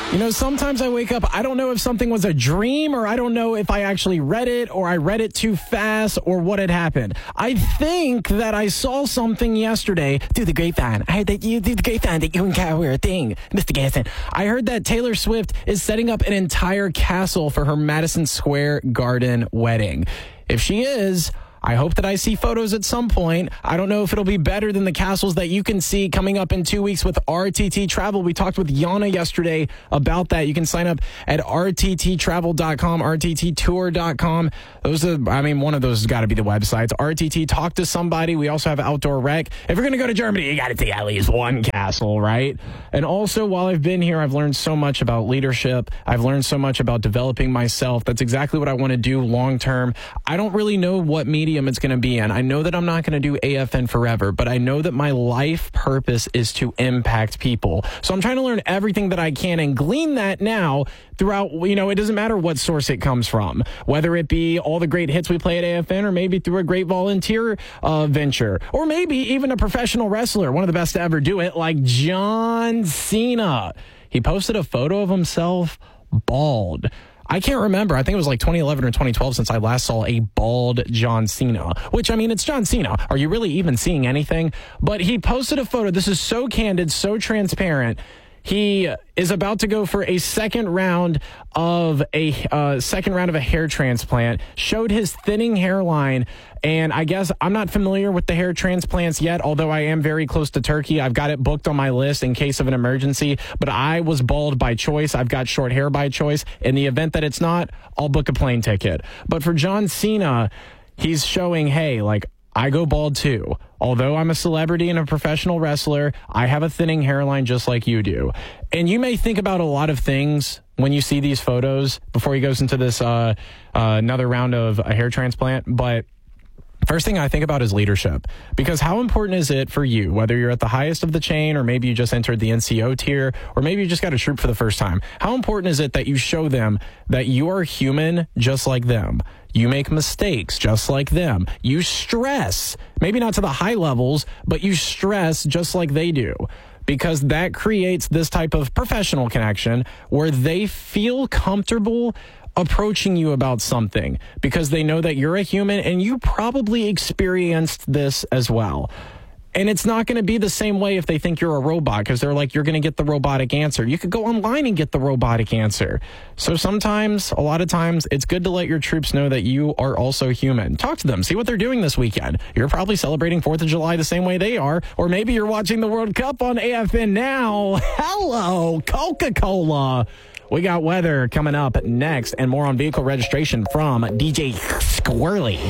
You know, sometimes I wake up, I don't know if something was a dream or I don't know if I actually read it or I read it too fast or what had happened. I think that I saw something yesterday through the grapevine. I heard that you through the grapevine that you and Kyle were a thing, Mr. Gasson. I heard that Taylor Swift is setting up an entire castle for her Madison Square Garden wedding. If she is, I hope that I see photos at some point. I don't know if it'll be better than the castles that you can see coming up in 2 weeks with RTT Travel. We talked with Yana yesterday about that. You can sign up at rtttravel.com, rtttour.com. One of those has got to be the websites. RTT, talk to somebody. We also have Outdoor Rec. If you're going to go to Germany, you got to see at least one castle, right? And also, while I've been here, I've learned so much about leadership. I've learned so much about developing myself. That's exactly what I want to do long term. I don't really know what medium it's going to be in. I know that I'm not going to do AFN forever, but I know that my life purpose is to impact people. So I'm trying to learn everything that I can and glean that now throughout, it doesn't matter what source it comes from, whether it be all the great hits we play at AFN or maybe through a great volunteer venture, or maybe even a professional wrestler, one of the best to ever do it, like John Cena. He posted a photo of himself bald. I can't remember. I think it was like 2011 or 2012 since I last saw a bald John Cena, which, it's John Cena. Are you really even seeing anything? But he posted a photo. This is so candid, so transparent. He is about to go for a second round of a hair transplant, showed his thinning hairline. And I guess I'm not familiar with the hair transplants yet, although I am very close to Turkey. I've got it booked on my list in case of an emergency, but I was bald by choice. I've got short hair by choice. In the event that it's not, I'll book a plane ticket. But for John Cena, he's showing, hey, I go bald too. Although I'm a celebrity and a professional wrestler, I have a thinning hairline just like you do. And you may think about a lot of things when you see these photos before he goes into this another round of a hair transplant. But first thing I think about is leadership, because how important is it for you, whether you're at the highest of the chain or maybe you just entered the NCO tier or maybe you just got a troop for the first time? How important is it that you show them that you are human just like them? You make mistakes just like them. You stress, maybe not to the high levels, but you stress just like they do, because that creates this type of professional connection where they feel comfortable approaching you about something because they know that you're a human and you probably experienced this as well. And it's not going to be the same way if they think you're a robot, because they're like, you're going to get the robotic answer. You could go online and get the robotic answer. So a lot of times, it's good to let your troops know that you are also human. Talk to them. See what they're doing this weekend. You're probably celebrating 4th of July the same way they are. Or maybe you're watching the World Cup on AFN now. Hello, Coca-Cola. We got weather coming up next and more on vehicle registration from DJ Squirrely.